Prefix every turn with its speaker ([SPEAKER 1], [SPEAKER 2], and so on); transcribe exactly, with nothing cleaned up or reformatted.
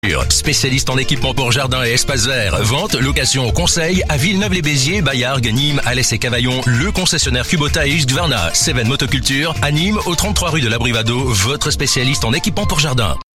[SPEAKER 1] Spécialiste en équipement pour jardin et espace vert. Vente, location, conseil à Villeneuve-les-Béziers, Bayargues, Nîmes, Alès et Cavaillon. Le concessionnaire Kubota et Husqvarna. Seven Motoculture à Nîmes, au trente-trois rue de l'Abrivado. Votre spécialiste en équipement pour jardin.